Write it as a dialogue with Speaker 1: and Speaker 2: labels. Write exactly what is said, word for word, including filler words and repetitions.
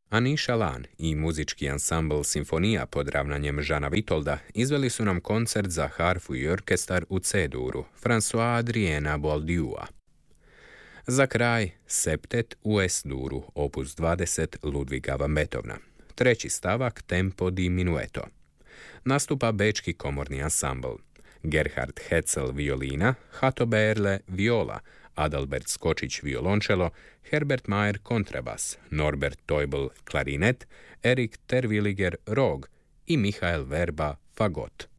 Speaker 1: Anisha Lan i muzički ansambl Simfonija pod ravnanjem Žana Vitolda izveli su nam koncert za harfu i orkestar u C-duru François Adriena Boieldieu'a. Za kraj, septet u S-duru, opus dvadeset Ludviga van Beethovena. Treći stavak, tempo di minueto. Nastupa bečki komorni ansambl. Gerhard Hetzel violina, Hato Berle viola, Adalbert Skočić violončelo, Herbert Mayer kontrabas, Norbert Teubel klarinet, Erik Terwilliger rog i Michael Verba fagot.